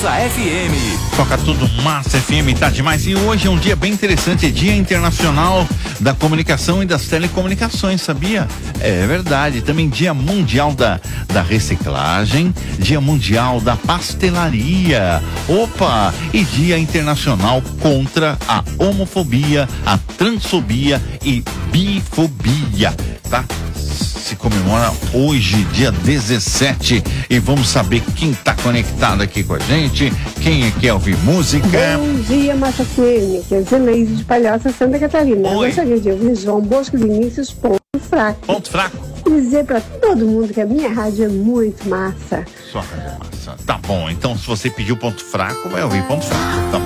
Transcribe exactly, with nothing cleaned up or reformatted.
Massa F M. Toca tudo Massa F M, tá demais. E hoje é um dia bem interessante, é Dia Internacional da Comunicação e das Telecomunicações, sabia? É verdade. Também Dia Mundial da, da Reciclagem, Dia Mundial da Pastelaria, opa! E Dia Internacional contra a homofobia, a transfobia e bifobia, tá? Se comemora hoje, dia dezessete, e vamos saber quem tá conectado aqui com a gente, quem é que quer ouvir música. Bom dia, Massa F M, que é Zeneide de Palhoça, Santa Catarina. Oi. Eu gostaria de ouvir João Bosco Vinícius, Ponto Fraco. Ponto Fraco? E dizer pra todo mundo que a minha rádio é muito massa. Sua rádio é massa. Tá bom, então se você pediu Ponto Fraco, vai ouvir Ponto Fraco, tá bom?